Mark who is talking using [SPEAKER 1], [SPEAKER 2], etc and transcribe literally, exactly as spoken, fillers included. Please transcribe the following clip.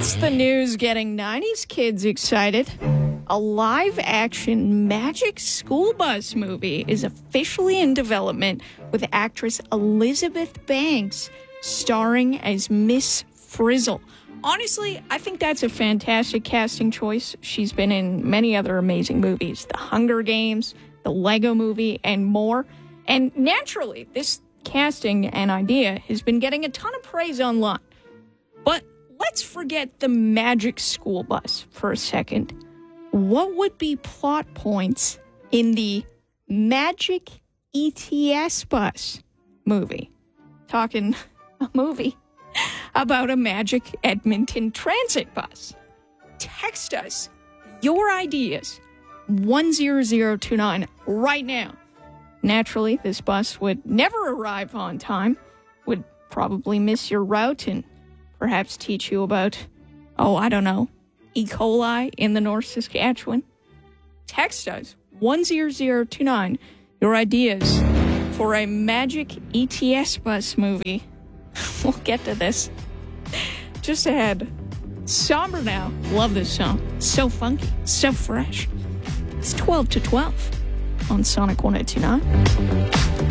[SPEAKER 1] It's the news getting nineties kids excited. A live-action Magic School Bus movie is officially in development with actress Elizabeth Banks starring as Miss Frizzle. Honestly, I think that's a fantastic casting choice. She's been in many other amazing movies, The Hunger Games, The Lego Movie, and more. And naturally, this casting and idea has been getting a ton of praise online. But let's forget the Magic School Bus for a second. What would be plot points in the Magic E T S Bus movie? Talking a movie about a Magic Edmonton Transit bus. Text us your ideas, one zero zero two nine, right now. Naturally, this bus would never arrive on time, would probably miss your route, and perhaps teach you about, oh, I don't know, E. coli in the North Saskatchewan. Text us, one zero zero two nine, your ideas for a Magic E T S Bus movie. We'll get to this. Just ahead. Somber Now. Love this song. So funky. So fresh. It's twelve to twelve on Sonic one oh two nine.